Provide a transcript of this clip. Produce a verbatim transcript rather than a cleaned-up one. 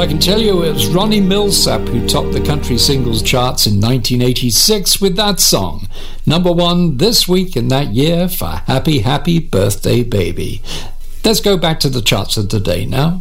I can tell you it was Ronnie Milsap who topped the country singles charts in nineteen eighty-six with that song. Number one this week in that year for Happy Happy Birthday Baby. Let's go back to the charts of today now.